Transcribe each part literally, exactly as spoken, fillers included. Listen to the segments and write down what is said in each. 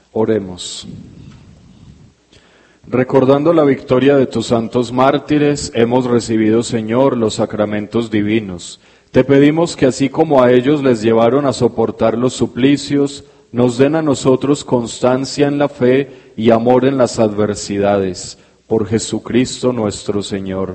Oremos. Recordando la victoria de tus santos mártires, hemos recibido, Señor, los sacramentos divinos. Te pedimos que así como a ellos les llevaron a soportar los suplicios, nos den a nosotros constancia en la fe y amor en las adversidades. Por Jesucristo nuestro Señor.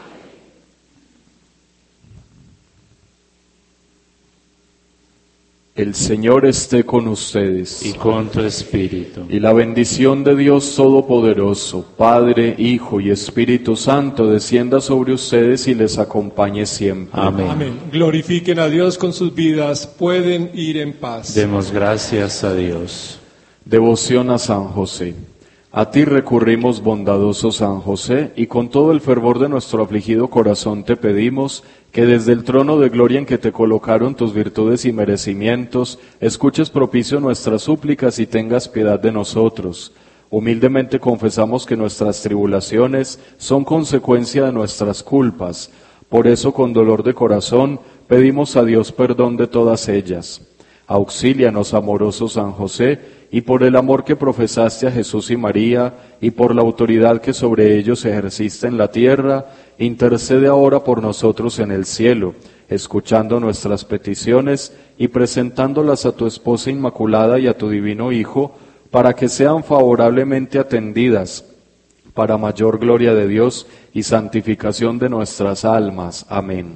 El Señor esté con ustedes. Y con tu espíritu. Y la bendición de Dios Todopoderoso, Padre, Hijo y Espíritu Santo, descienda sobre ustedes y les acompañe siempre. Amén. Amén. Glorifiquen a Dios con sus vidas, pueden ir en paz. Demos gracias a Dios. Devoción a San José. A ti recurrimos, bondadoso San José, y con todo el fervor de nuestro afligido corazón te pedimos que desde el trono de gloria en que te colocaron tus virtudes y merecimientos, escuches propicio nuestras súplicas y tengas piedad de nosotros. Humildemente confesamos que nuestras tribulaciones son consecuencia de nuestras culpas. Por eso, con dolor de corazón, pedimos a Dios perdón de todas ellas. Auxílianos, amoroso San José, y por el amor que profesaste a Jesús y María, y por la autoridad que sobre ellos ejerciste en la tierra, intercede ahora por nosotros en el cielo, escuchando nuestras peticiones y presentándolas a tu esposa Inmaculada y a tu divino Hijo, para que sean favorablemente atendidas, para mayor gloria de Dios y santificación de nuestras almas. Amén.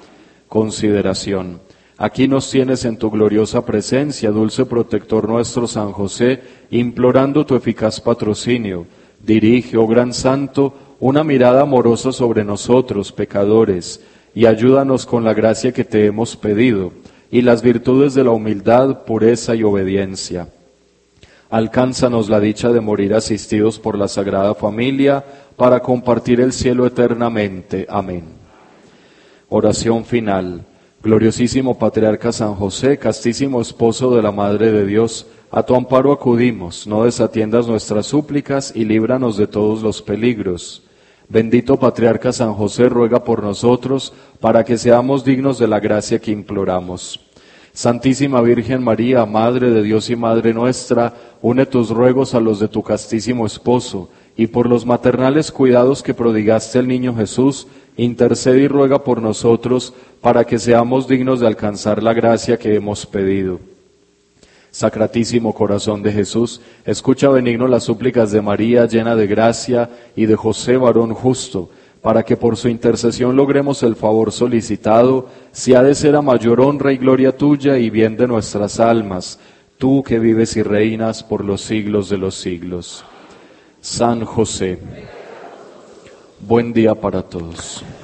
Consideración. Aquí nos tienes en tu gloriosa presencia, dulce protector nuestro San José, implorando tu eficaz patrocinio. Dirige, oh gran santo, una mirada amorosa sobre nosotros, pecadores, y ayúdanos con la gracia que te hemos pedido, y las virtudes de la humildad, pureza y obediencia. Alcánzanos la dicha de morir asistidos por la Sagrada Familia, para compartir el cielo eternamente. Amén. Oración final. Gloriosísimo Patriarca San José, castísimo esposo de la Madre de Dios, a tu amparo acudimos, no desatiendas nuestras súplicas y líbranos de todos los peligros. Bendito Patriarca San José, ruega por nosotros, para que seamos dignos de la gracia que imploramos. Santísima Virgen María, Madre de Dios y Madre nuestra, une tus ruegos a los de tu castísimo esposo, y por los maternales cuidados que prodigaste al niño Jesús, intercede y ruega por nosotros, para que seamos dignos de alcanzar la gracia que hemos pedido. Sacratísimo Corazón de Jesús, escucha benigno las súplicas de María, llena de gracia, y de José, varón justo, para que por su intercesión logremos el favor solicitado, si ha de ser a mayor honra y gloria tuya y bien de nuestras almas, tú que vives y reinas por los siglos de los siglos. San José, buen día para todos.